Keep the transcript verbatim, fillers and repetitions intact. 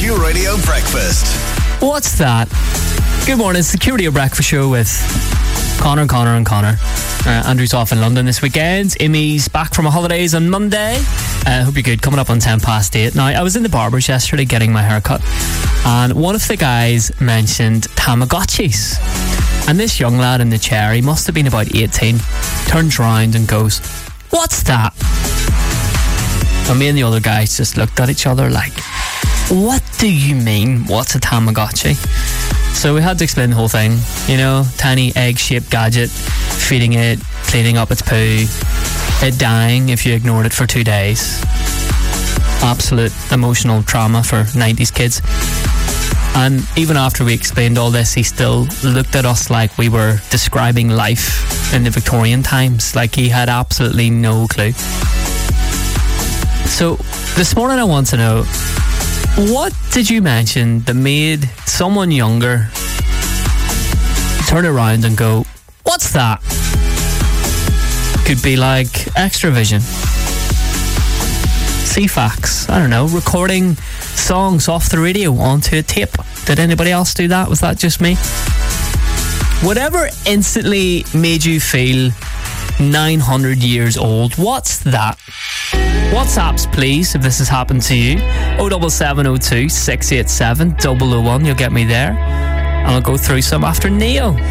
Q Radio Breakfast. What's that? Good morning, it's the Q Radio Breakfast Show with Connor, Connor and Connor. Uh, Andrew's off in London this weekend. Amy's back from her holidays on Monday. I uh, hope you're good. Coming up on ten past eight. Now, I was in the barber's yesterday getting my hair cut, and one of the guys mentioned Tamagotchis. And this young lad in the chair, he must have been about eighteen, turns round and goes, "What's that?" And me and the other guys just looked at each other like, "What do you mean, what's a Tamagotchi?" So we had to explain the whole thing. You know, tiny egg-shaped gadget, feeding it, cleaning up its poo, it dying if you ignored it for two days. Absolute emotional trauma for nineties kids. And even after we explained all this, he still looked at us like we were describing life in the Victorian times, like he had absolutely no clue. So this morning I want to know, what did you mention that made someone younger turn around and go, "What's that?" Could be like Extravision, C FAX, I don't know, recording songs off the radio onto a tape. Did anybody else do that? Was that just me? Whatever instantly made you feel nine hundred years old, what's that? WhatsApps, please, if this has happened to you. oh seven seven oh two, six eight seven, double oh one. You'll get me there. And I'll go through some after Neo.